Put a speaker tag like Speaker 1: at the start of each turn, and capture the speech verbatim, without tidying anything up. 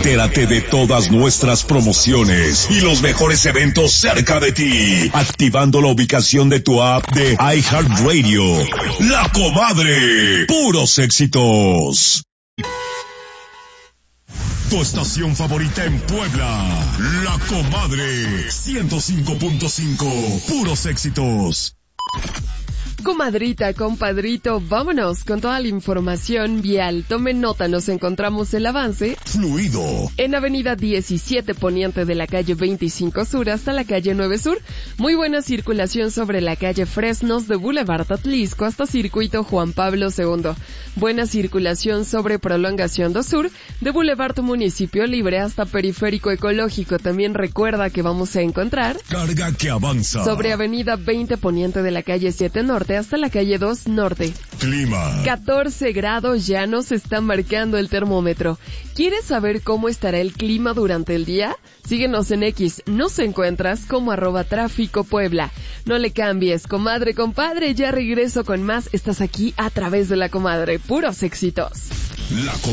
Speaker 1: Entérate de todas nuestras promociones y los mejores eventos cerca de ti, activando la ubicación de tu app de iHeartRadio. La Comadre, puros éxitos. Tu estación favorita en Puebla, La Comadre, ciento cinco punto cinco, puros éxitos.
Speaker 2: Comadrita, compadrito, vámonos con toda la información vial. Tomen nota, nos encontramos el avance
Speaker 1: fluido
Speaker 2: en Avenida diecisiete Poniente de la calle veinticinco Sur hasta la calle nueve Sur. Muy buena circulación sobre la calle Fresnos de Boulevard Atlisco hasta Circuito Juan Pablo segundo. Buena circulación sobre Prolongación dos Sur de Boulevard Municipio Libre hasta Periférico Ecológico. También recuerda que vamos a encontrar
Speaker 1: carga que avanza
Speaker 2: sobre Avenida veinte Poniente de la calle siete Norte hasta la calle dos Norte.
Speaker 1: Clima.
Speaker 2: catorce grados ya nos está marcando el termómetro. ¿Quieres saber cómo estará el clima durante el día? Síguenos en X, nos encuentras como arroba tráfico Puebla. No le cambies, comadre, compadre, ya regreso con más. Estás aquí a través de La Comadre, puros éxitos.
Speaker 1: La